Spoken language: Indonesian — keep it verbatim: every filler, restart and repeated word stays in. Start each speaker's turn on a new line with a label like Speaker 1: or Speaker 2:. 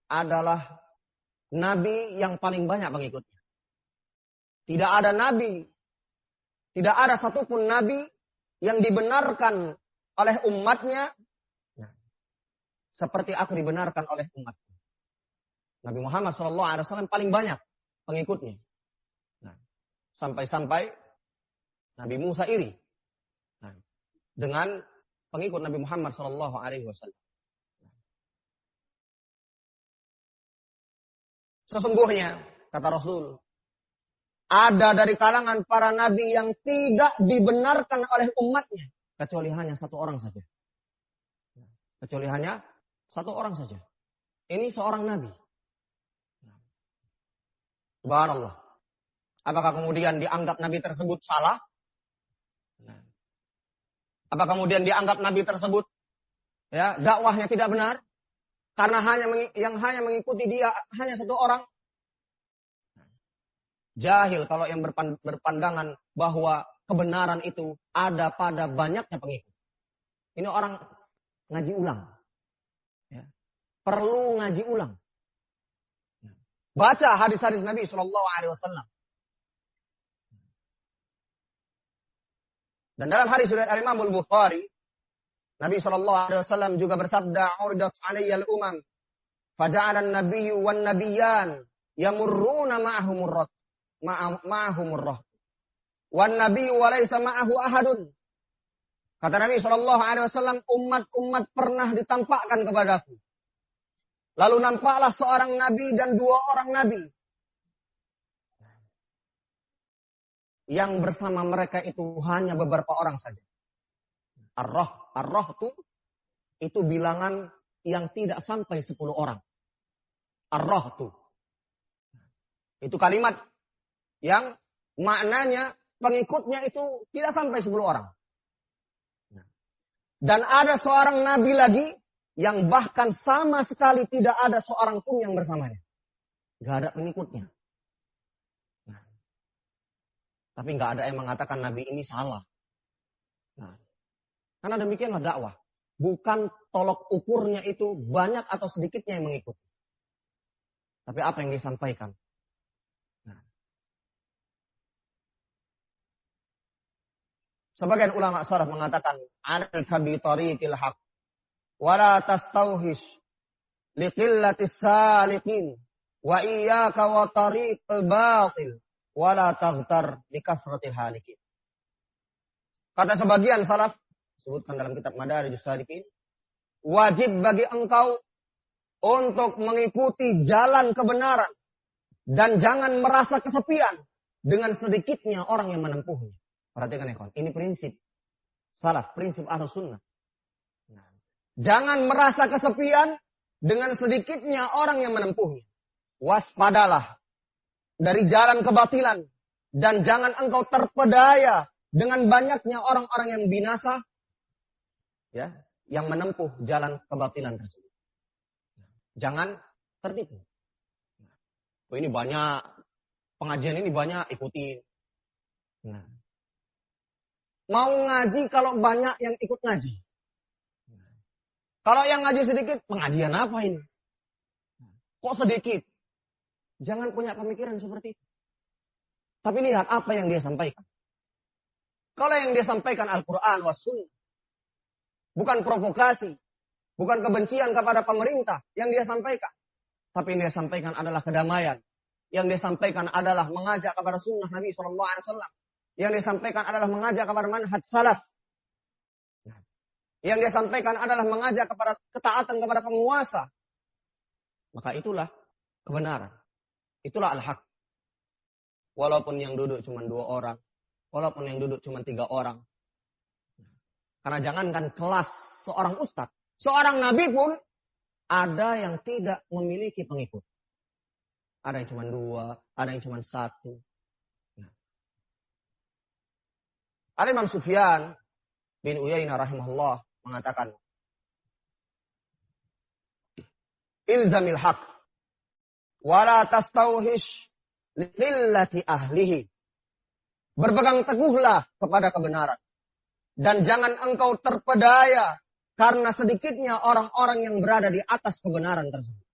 Speaker 1: adalah nabi yang paling banyak pengikutnya. Tidak ada nabi, tidak ada satupun nabi yang dibenarkan oleh umatnya seperti aku dibenarkan oleh umatku. Nabi Muhammad shallallahu alaihi wasallam paling banyak pengikutnya. Nah, sampai-sampai Nabi Musa iri nah, dengan pengikut Nabi Muhammad shallallahu alaihi wasallam. Sesungguhnya, kata Rasul, ada dari kalangan para nabi yang tidak dibenarkan oleh umatnya. Kecuali hanya satu orang saja. Kecuali hanya satu orang saja. Ini seorang nabi. Subhanallah. Apakah kemudian dianggap nabi tersebut salah? Apakah kemudian dianggap nabi tersebut ya dakwahnya tidak benar? Karena hanya yang hanya mengikuti dia hanya satu orang? Jahil kalau yang berpandangan bahwa kebenaran itu ada pada banyaknya pengikut. Ini orang ngaji ulang. Ya. Perlu ngaji ulang. Baca hadis-hadis Nabi shallallahu alaihi wasallam. Dan dalam hadis riwayat Al-Imam Al-Bukhari, Nabi shallallahu alaihi wasallam juga bersabda, "Uridat 'alayya al-umam, faja'ala an-nabiyyu wan-nabiyyan yamurruna ma'ahumur rat, ma'ahumur rah. Wan nabiyyu wa laysa ma'ahu ahadun." Kata Nabi shallallahu alaihi wasallam, umat-umat pernah ditampakkan kepadaku. Lalu nampaklah seorang nabi dan dua orang nabi. Yang bersama mereka itu hanya beberapa orang saja. Ar-rah, ar-rah itu, itu bilangan yang tidak sampai sepuluh orang. Ar-rah itu. Itu kalimat yang maknanya pengikutnya itu tidak sampai sepuluh orang. Dan ada seorang nabi lagi yang bahkan sama sekali tidak ada seorang pun yang bersamanya. Gak ada pengikutnya. Nah, tapi gak ada yang mengatakan nabi ini salah. Nah, karena demikianlah dakwah. Bukan tolok ukurnya itu banyak atau sedikitnya yang mengikuti. Tapi apa yang disampaikan. Nah. Sebagian ulama salaf mengatakan, "Alika bi tariqil haq. Wala tastauhish liqillatis saliqin wa iyyaka wa tariqal batil wala taghtar likasratil halikin." Kata sebagian salaf, disebutkan dalam kitab Madarijus Salikin, wajib bagi engkau untuk mengikuti jalan kebenaran dan jangan merasa kesepian dengan sedikitnya orang yang menempuhnya. Perhatikan ya kawan, ini prinsip salaf, prinsip Ahlus Sunnah. Jangan merasa kesepian dengan sedikitnya orang yang menempuhnya. Waspadalah dari jalan kebatilan. Dan jangan engkau terpedaya dengan banyaknya orang-orang yang binasa. Ya, yang menempuh jalan kebatilan tersebut. Jangan tertipu. Oh, ini banyak, pengajian ini banyak, ikutin. Nah. Mau ngaji kalau banyak yang ikut ngaji. Kalau yang ngaji sedikit, pengajian apa ini? Kok sedikit? Jangan punya pemikiran seperti itu. Tapi lihat apa yang dia sampaikan. Kalau yang dia sampaikan Al-Quran was Sunnah, bukan provokasi, bukan kebencian kepada pemerintah yang dia sampaikan. Tapi yang dia sampaikan adalah kedamaian. Yang dia sampaikan adalah mengajak kepada sunnah Nabi shallallahu alaihi wasallam. Yang dia sampaikan adalah mengajak kepada manhaj salaf. Yang dia sampaikan adalah mengajak kepada ketaatan kepada penguasa. Maka itulah kebenaran. Itulah al-haq. Walaupun yang duduk cuma dua orang. Walaupun yang duduk cuma tiga orang. Karena jangankan kelas seorang ustadz. Seorang nabi pun ada yang tidak memiliki pengikut. Ada yang cuma dua. Ada yang cuma satu. Al-Imam Sufyan bin Uyainah rahimahullah mengatakan, ilzamil haq wala tastauhish lillati ahlihi. Berpegang teguhlah kepada kebenaran dan jangan engkau terpedaya karena sedikitnya orang-orang yang berada di atas kebenaran tersebut.